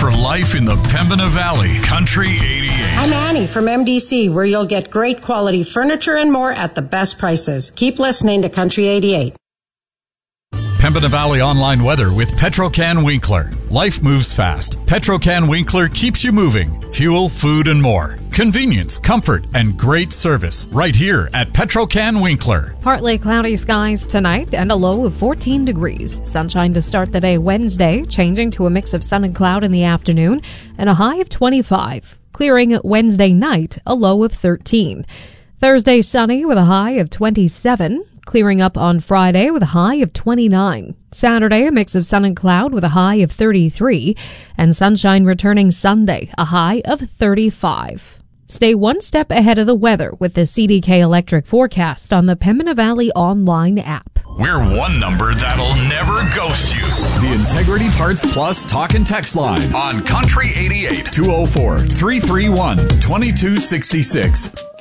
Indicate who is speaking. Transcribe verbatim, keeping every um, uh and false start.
Speaker 1: for life in the Pembina Valley. Country eighty-eight.
Speaker 2: I'm Annie from M D C, where you'll get great quality furniture and more at the best prices. Keep listening to Country eighty-eight.
Speaker 1: Pembina Valley online weather with Petrocan Winkler. Life moves fast. Petrocan Winkler keeps you moving. Fuel, food, and more. Convenience, comfort, and great service right here at Petrocan Winkler.
Speaker 3: Partly cloudy skies tonight and a low of fourteen degrees. Sunshine to start the day Wednesday, changing to a mix of sun and cloud in the afternoon, and a high of twenty-five. Clearing Wednesday night, a low of thirteen. Thursday sunny with a high of twenty-seven. Clearing up on Friday with a high of twenty-nine. Saturday, a mix of sun and cloud with a high of thirty-three. And sunshine returning Sunday, a high of thirty-five. Stay one step ahead of the weather with the C D K Electric forecast on the Pembina Valley online app.
Speaker 1: We're one number that'll never ghost you. The Integrity Parts Plus talk and text line on Country eighty-eight, two oh four, three three one, two two six six.